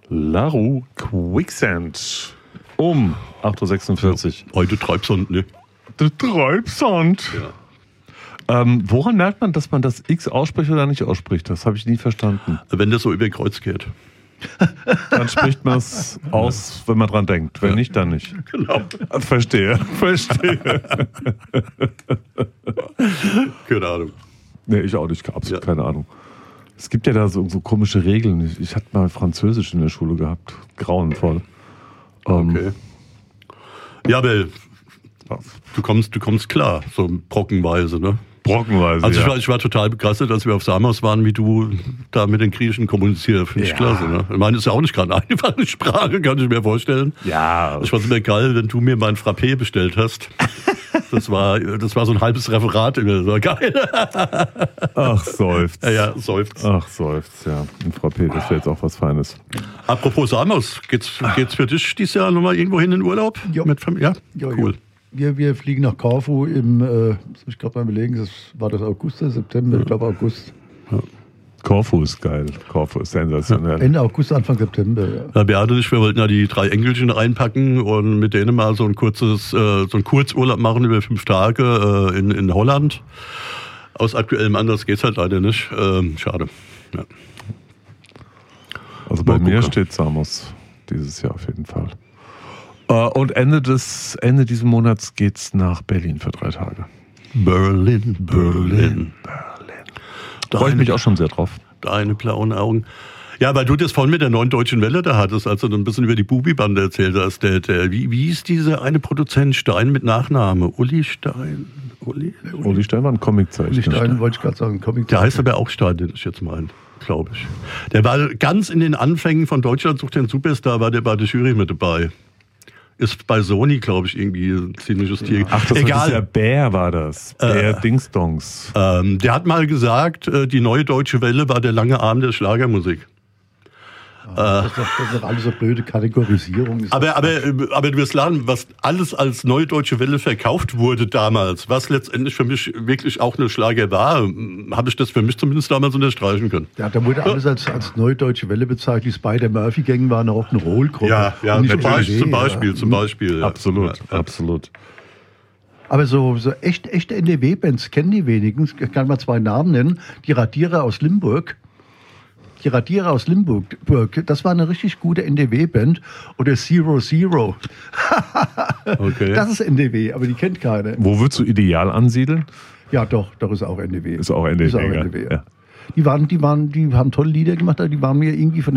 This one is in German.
Laru Quicksand um 8.46 Uhr. Heute Treibsand, ne? Der Treibsand. Ja. Woran merkt man, dass man das X ausspricht oder nicht ausspricht? Das habe ich nie verstanden. Wenn das so über Kreuz geht. Dann spricht man es aus, wenn man dran denkt. Wenn nicht, dann nicht. Genau. Verstehe. Keine Ahnung. Nee, ich auch nicht. Absolut keine Ahnung. Es gibt ja da so komische Regeln. Ich hatte mal Französisch in der Schule gehabt. Grauenvoll. Okay. Ja, aber du kommst klar, so brockenweise, ne? Brockenweise, also ich war total begeistert, als wir auf Samos waren, wie du da mit den Griechen kommunizierst. Finde ich klasse, ne? Ich meine, das ist ja auch nicht gerade eine einfache Sprache, kann ich mir vorstellen. Ja. Ich fand es mir geil, wenn du mir mein Frappé bestellt hast. Das war so ein halbes Referat. Das war geil. Ach, seufzt. Ja, seufzt. Ach, seufzt, ja. Ein Frappé, das wäre jetzt auch was Feines. Apropos Samos, geht's für dich dieses Jahr nochmal irgendwo hin in Urlaub? Ja. Ja? Cool. Wir fliegen nach Korfu im, muss ich gerade mal überlegen, war das August oder September? Ich glaube August. Ja. Korfu ist geil. Korfu ist sensationell. Ende August, Anfang September, ja. Na, Beate und ich, wir wollten ja die 3 Enkelchen reinpacken und mit denen mal so einen Kurzurlaub machen über 5 Tage in Holland. Aus aktuellem Anlass geht's halt leider nicht. Schade. Ja. Also bei mir steht Samos dieses Jahr auf jeden Fall. Und Ende dieses Monats geht's nach Berlin für 3 Tage. Berlin. Da freue ich mich auch schon sehr drauf. Deine blauen Augen. Ja, weil du das vorhin mit der Neuen Deutschen Welle da hattest, als du ein bisschen über die Bubi-Bande erzählt hast. Wie ist diese eine Produzent Stein mit Nachname? Uli Stein? Uli Stein war ein Comiczeichner. Uli Stein, wollte ich gerade sagen, Comiczeichner. Der heißt aber auch Stein, den ich jetzt meine, glaube ich. Der war ganz in den Anfängen von Deutschland sucht den Superstar, war der bei der Jury mit dabei. Ist bei Sony, glaube ich, irgendwie ein ziemliches Tier. Ach, das war der Bär, war das. Bär Dingsdongs. Der hat mal gesagt, die Neue Deutsche Welle war der lange Arm der Schlagermusik. Das ist doch alles so blöde Kategorisierung. Aber du wirst lachen, was alles als Neue Deutsche Welle verkauft wurde damals, was letztendlich für mich wirklich auch eine Schlager war, habe ich das für mich zumindest damals unterstreichen können. Ja, da wurde alles als Neue Deutsche Welle bezeichnet. Die Spider-Murphy-Gang war eine Rock'n'Roll-Gruppe. Ja, zum Beispiel. Absolut. Aber so echte NDW-Bands kennen die wenigstens. Ich kann mal 2 Namen nennen. Die Radierer aus Limburg. Das war eine richtig gute NDW-Band. Oder Zero. Okay. Das ist NDW, aber die kennt keiner. Wo würdest du Ideal ansiedeln? Ja, doch ist auch NDW. Ist auch NDW. Ja. Die haben tolle Lieder gemacht, aber die waren mir irgendwie von